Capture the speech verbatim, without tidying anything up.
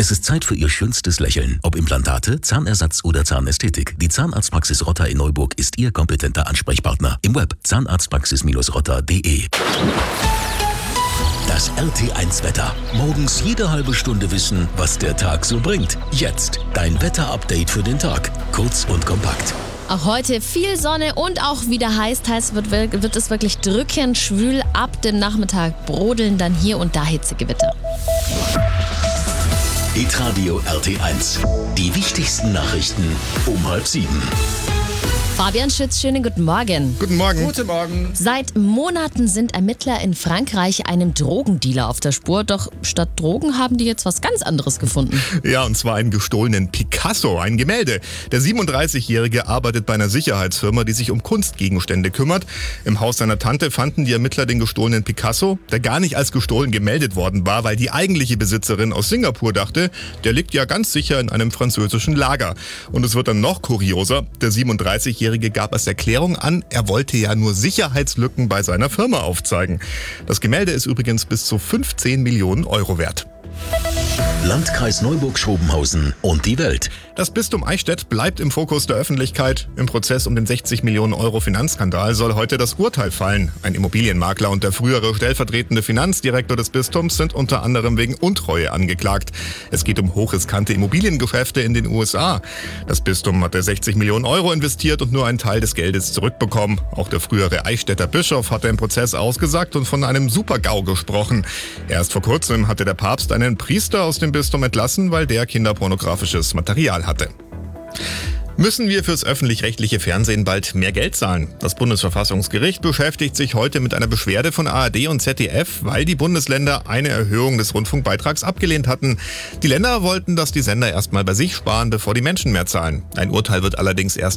Es ist Zeit für Ihr schönstes Lächeln. Ob Implantate, Zahnersatz oder Zahnästhetik. Die Zahnarztpraxis Rotter in Neuburg ist Ihr kompetenter Ansprechpartner. Im Web zahnarztpraxis rotter punkt de. Das R T eins Wetter. Morgens jede halbe Stunde wissen, was der Tag so bringt. Jetzt dein Wetterupdate für den Tag. Kurz und kompakt. Auch heute viel Sonne und auch wieder heiß. Teils wird, wird es wirklich drückend schwül. Ab dem Nachmittag brodeln dann hier und da Hitzegewitter. Hitradio R T eins. Die wichtigsten Nachrichten um halb sieben. Fabian Schütz, schönen guten Morgen. Guten Morgen. Guten Morgen. Seit Monaten sind Ermittler in Frankreich einem Drogendealer auf der Spur. Doch statt Drogen haben die jetzt was ganz anderes gefunden. Ja, und zwar einen gestohlenen Picasso, ein Gemälde. Der siebenunddreißigjährige arbeitet bei einer Sicherheitsfirma, die sich um Kunstgegenstände kümmert. Im Haus seiner Tante fanden die Ermittler den gestohlenen Picasso, der gar nicht als gestohlen gemeldet worden war, weil die eigentliche Besitzerin aus Singapur dachte, der liegt ja ganz sicher in einem französischen Lager. Und es wird dann noch kurioser, der siebenunddreißigjährige gab als Erklärung an, er wollte ja nur Sicherheitslücken bei seiner Firma aufzeigen. Das Gemälde ist übrigens bis zu fünfzehn Millionen Euro wert. Landkreis Neuburg-Schrobenhausen und die Welt. Das Bistum Eichstätt bleibt im Fokus der Öffentlichkeit. Im Prozess um den sechzig Millionen Euro Finanzskandal soll heute das Urteil fallen. Ein Immobilienmakler und der frühere stellvertretende Finanzdirektor des Bistums sind unter anderem wegen Untreue angeklagt. Es geht um hochriskante Immobiliengeschäfte in den U S A. Das Bistum hatte sechzig Millionen Euro investiert und nur einen Teil des Geldes zurückbekommen. Auch der frühere Eichstätter Bischof hatte im Prozess ausgesagt und von einem Super-GAU gesprochen. Erst vor kurzem hatte der Papst einen Priester aus dem Bistum entlassen, weil der kinderpornografisches Material hatte. Müssen wir fürs öffentlich-rechtliche Fernsehen bald mehr Geld zahlen? Das Bundesverfassungsgericht beschäftigt sich heute mit einer Beschwerde von A R D und Z D F, weil die Bundesländer eine Erhöhung des Rundfunkbeitrags abgelehnt hatten. Die Länder wollten, dass die Sender erstmal bei sich sparen, bevor die Menschen mehr zahlen. Ein Urteil wird allerdings erst